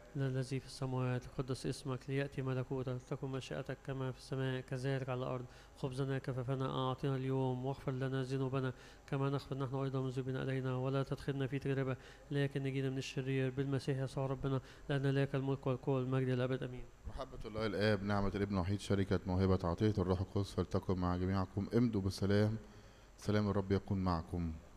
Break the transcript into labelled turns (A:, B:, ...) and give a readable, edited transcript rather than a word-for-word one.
A: لنا الذي في السماوات، قدس اسمك، ليأتي ملكوتك، تكن مشيئتك كما في السماء كذلك على الأرض. خبزنا كفافنا أعطنا اليوم، واغفر لنا ذنوبنا كما نغفر نحن أيضا مذنبين إلينا، ولا تدخلنا في تجربة لكن نجينا من الشرير، بالمسيح يسوع ربنا، لأن لك الملك والقوة والمجد الأبد آمين.
B: محبة الله الآب، نعمة الابن الوحيد، شركة موهبة عطية الروح القدس فلتكن مع جميعكم. امضوا بالسلام، سلام الرب يكون معكم.